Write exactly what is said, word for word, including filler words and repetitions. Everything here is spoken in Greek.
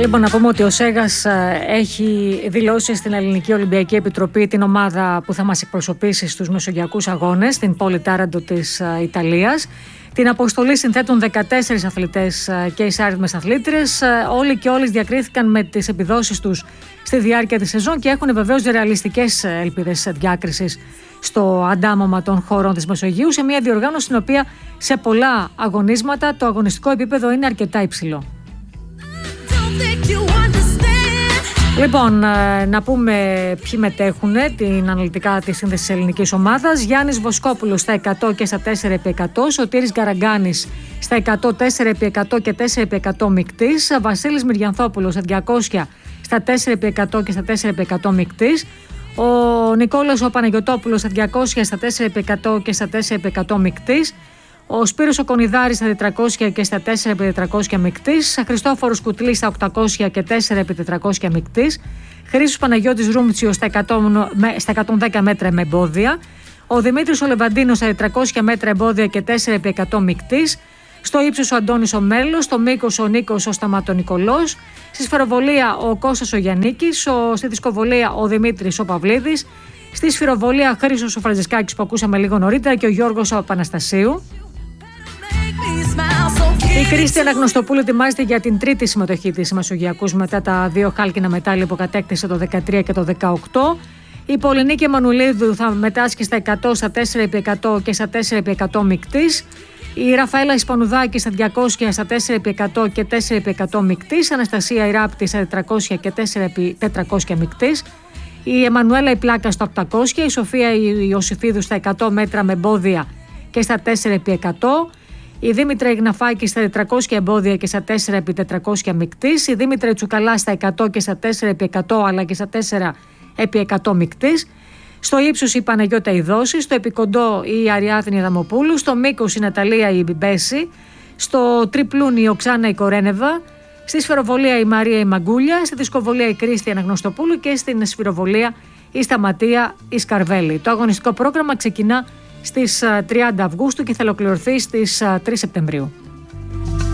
Λοιπόν, να πούμε ότι ο Σέγας έχει δηλώσει στην Ελληνική Ολυμπιακή Επιτροπή την ομάδα που θα μας εκπροσωπήσει στους Μεσογειακούς Αγώνες, την πόλη Τάραντο της Ιταλίας. Την αποστολή συνθέτουν δεκατέσσερις αθλητές και εισάριθμες αθλήτριες. Όλοι και όλες διακρίθηκαν με τις επιδόσεις τους στη διάρκεια της σεζόν και έχουν βεβαίως ρεαλιστικές ελπίδες διάκρισης στο αντάμωμα των χωρών της Μεσογείου, σε μια διοργάνωση στην οποία σε πολλά αγωνίσματα το αγωνιστικό επίπεδο είναι αρκετά υψηλό. Λοιπόν, να πούμε ποιοι μετέχουν την αναλυτικά της σύνθεσης της ελληνικής ομάδας. Γιάννης Βοσκόπουλος στα εκατό και στα τέσσερα επί εκατό, Σωτήρης Γκαραγκάνης στα εκατό, τέσσερα επί εκατό και τέσσερα επί εκατό μεικτής, Βασίλης Μυριανθόπουλος στα διακόσια, στα τέσσερα επί εκατό και στα τέσσερα επί εκατό μεικτής, ο Νικόλαος ο Παναγιωτόπουλος στα διακόσια, στα τέσσερα επί εκατό και στα τέσσερα επί εκατό μεικτής, ο Σπύρος ο Κονιδάρης στα τετρακόσια και στα τέσσερα επί τετρακόσια μεικτής, Χριστόφορος Κουτλής στα οκτακόσια και τέσσερα επί τετρακόσια μεικτής, Χρήστος Παναγιώτης Ρούμτσιος στα εκατόν δέκα μέτρα με εμπόδια, ο Δημήτρης ο Λεβαντίνος στα τετρακόσια μέτρα εμπόδια και τέσσερα επί εκατό μεικτής, στο ύψος ο Αντώνης ο Μέλος, στο μήκος ο Νίκος ο Σταματονικολός, στη σφαιροβολία ο Κώστας ο Γιαννίκης, ο, στη δισκοβολία ο Δημήτρης ο Παυλίδης, στη σφυροβολία Χρήστος ο Φραντζισκάκης που ακούσαμε λίγο νωρίτερα και ο Γιώργος ο Παναστασίου. Η Κρίστια Αναγνωστοπούλου ετοιμάζεται για την τρίτη συμμετοχή της Μεσογειακούς μετά τα δύο χάλκινα μετάλλια που κατέκτησε το δεκατρία και το δεκαοκτώ. Η Πολυνίκη Εμμανουλίδου θα μετάσχει στα εκατό, στα τέσσερα επί εκατό και στα τέσσερα επί εκατό μεικτής. Η Ραφαέλα Ισπανουδάκη στα διακόσια, στα τέσσερα επί εκατό και τέσσερα επί εκατό μεικτής. Αναστασία Ιράπτη στα τετρακόσια και τέσσερα επί τετρακόσια μεικτής. Η Εμμανουέλα Ιπλάκα στα οκτακόσια. Η Σοφία Ιωσήφιδου στα εκατό μέτρα με εμπόδια και στα τέσσερα επί εκατό. Η Δήμητρα Ιγναφάκη στα τετρακόσια εμπόδια και στα τέσσερα επί τετρακόσια μεικτής. Η Δήμητρα Τσουκαλά στα εκατό και στα τέσσερα επί εκατό αλλά και στα τέσσερα επί εκατό μεικτής. Στο ύψος η Παναγιώτα Ιδώση, στο επικοντό η Αριάδνη Αδαμοπούλου, στο μήκος η Ναταλία η Μπιμπέση, στο τριπλούν η Οξάνα η Κορένεβα, στη σφαιροβολία η Μαρία η Μαγκούλια, στη δισκοβολία η Κρίστια Αναγνωστοπούλου και στην σφυροβολία η Σταματία η Σκαρβέλη. Το αγωνιστικό πρόγραμμα ξεκινά στις τριάντα Αυγούστου και θα ολοκληρωθεί στις τρεις Σεπτεμβρίου.